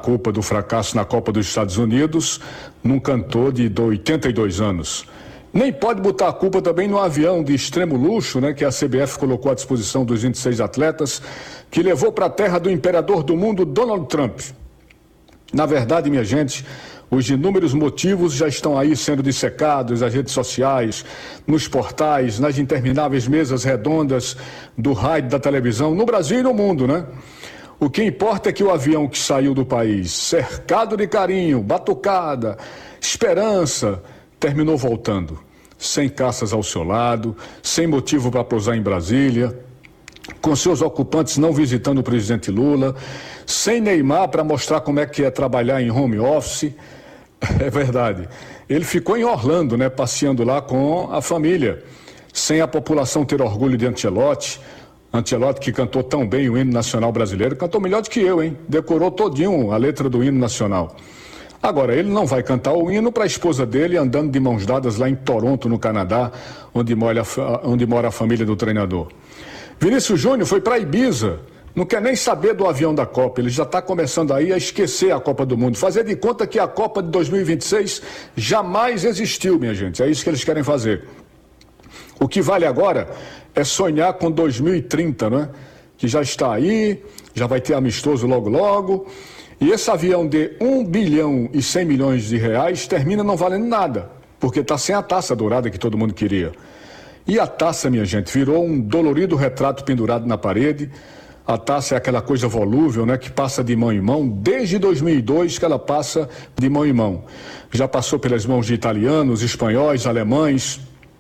culpa do fracasso na Copa dos Estados Unidos num cantor de 82 anos. Nem pode botar a culpa também no avião de extremo luxo, né, que a CBF colocou à disposição dos 26 atletas, que levou para a terra do imperador do mundo, Donald Trump. Na verdade, minha gente, os inúmeros motivos já estão aí sendo dissecados nas redes sociais, nos portais, nas intermináveis mesas redondas do rádio, da televisão, no Brasil e no mundo, né? O que importa é que o avião que saiu do país, cercado de carinho, batucada, esperança, terminou voltando, sem caças ao seu lado, sem motivo para pousar em Brasília, com seus ocupantes não visitando o presidente Lula, sem Neymar para mostrar como é que é trabalhar em home office. É verdade. Ele ficou em Orlando, né, passeando lá com a família, sem a população ter orgulho de Ancelotti. Ancelotti, que cantou tão bem o hino nacional brasileiro, cantou melhor do que eu, hein? Decorou todinho a letra do hino nacional. Agora, ele não vai cantar o hino para a esposa dele andando de mãos dadas lá em Toronto, no Canadá, onde mora a família do treinador. Vinícius Júnior foi para Ibiza, não quer nem saber do avião da Copa, ele já está começando aí a esquecer a Copa do Mundo, fazer de conta que a Copa de 2026 jamais existiu, minha gente, é isso que eles querem fazer. O que vale agora é sonhar com 2030, né? Que já está aí, já vai ter amistoso logo logo. E esse avião de 1 bilhão e 100 milhões de reais termina não valendo nada, porque está sem a taça dourada que todo mundo queria. E a taça, minha gente, virou um dolorido retrato pendurado na parede. A taça é aquela coisa volúvel, né, que passa de mão em mão, desde 2002 que ela passa de mão em mão. Já passou pelas mãos de italianos, espanhóis, alemães,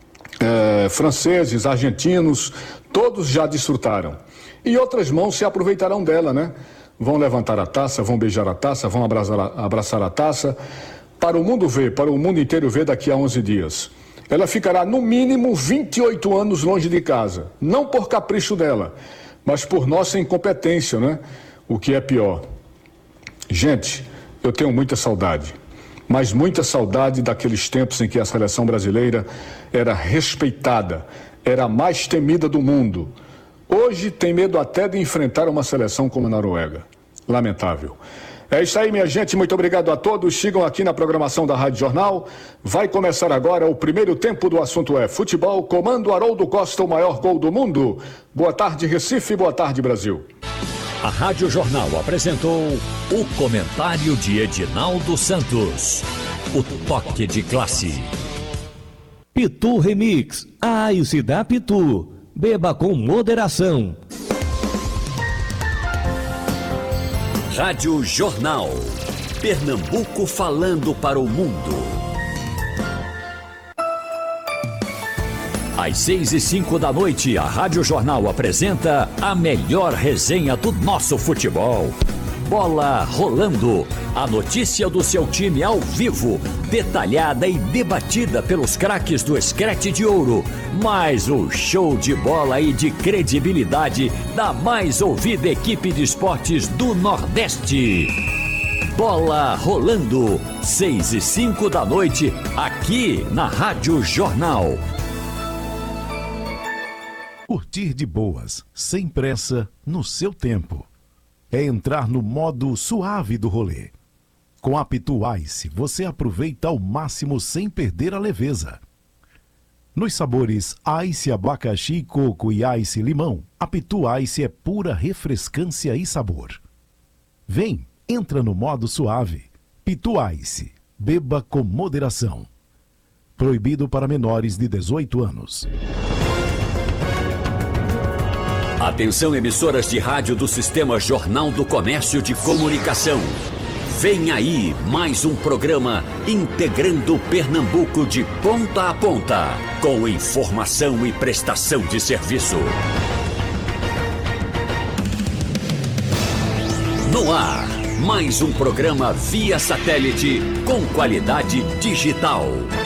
franceses, argentinos, todos já desfrutaram. E outras mãos se aproveitarão dela, né? Vão levantar a taça, vão beijar a taça, vão abraçar a taça, para o mundo ver, para o mundo inteiro ver daqui a 11 dias. Ela ficará no mínimo 28 anos longe de casa, não por capricho dela, mas por nossa incompetência, né? O que é pior. Gente, eu tenho muita saudade, mas muita saudade daqueles tempos em que a seleção brasileira era respeitada, era a mais temida do mundo. Hoje tem medo até de enfrentar uma seleção como a Noruega. Lamentável. É isso aí, minha gente. Muito obrigado a todos. Sigam aqui na programação da Rádio Jornal. Vai começar agora o primeiro tempo do assunto é futebol. Comando Haroldo Costa, o maior gol do mundo. Boa tarde, Recife. Boa tarde, Brasil. A Rádio Jornal apresentou o comentário de Edinaldo Santos. O toque de classe. Pitu Remix. Se dá Pitu. Beba com moderação. Rádio Jornal. Pernambuco falando para o mundo. Às 6h05 da noite, a Rádio Jornal apresenta a melhor resenha do nosso futebol. Bola rolando. A notícia do seu time ao vivo, detalhada e debatida pelos craques do Screte de Ouro. Mais o show de bola e de credibilidade da mais ouvida equipe de esportes do Nordeste. Bola rolando. 6h05 da noite, aqui na Rádio Jornal. Curtir de boas, sem pressa, no seu tempo. É entrar no modo suave do rolê. Com a Pitu Ice, você aproveita ao máximo sem perder a leveza. Nos sabores Ice abacaxi, coco e Ice limão, a Pitu Ice é pura refrescância e sabor. Vem, entra no modo suave. Pitu Ice, beba com moderação. Proibido para menores de 18 anos. Atenção, emissoras de rádio do Sistema Jornal do Comércio de Comunicação. Vem aí mais um programa integrando Pernambuco de ponta a ponta, com informação e prestação de serviço. No ar, mais um programa via satélite com qualidade digital.